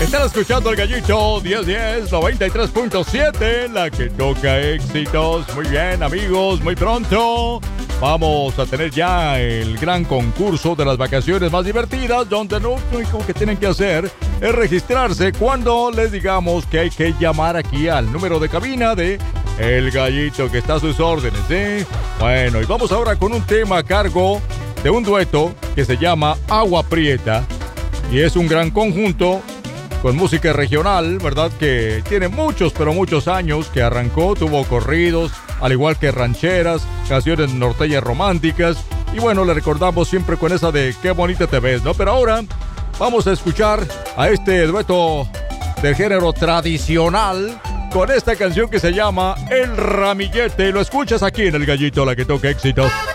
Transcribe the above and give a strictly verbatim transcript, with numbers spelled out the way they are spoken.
Están escuchando el Gallito diez diez noventa y tres punto siete, la que toca éxitos. Muy bien, amigos, muy pronto vamos a tener ya el gran concurso de las vacaciones más divertidas, donde lo único que tienen que hacer es registrarse cuando les digamos que hay que llamar aquí al número de cabina de El Gallito, que está a sus órdenes, ¿eh? Bueno, y vamos ahora con un tema a cargo de un dueto que se llama Agua Prieta, y es un gran conjunto con música regional, ¿verdad? Que tiene muchos, pero muchos años que arrancó, tuvo corridos, al igual que rancheras, canciones norteñas románticas, y bueno, le recordamos siempre con esa de Qué bonita te ves, ¿no? Pero ahora vamos a escuchar a este dueto del género tradicional con esta canción que se llama El Ramillete, y lo escuchas aquí en El Gallito, la que toca éxitos.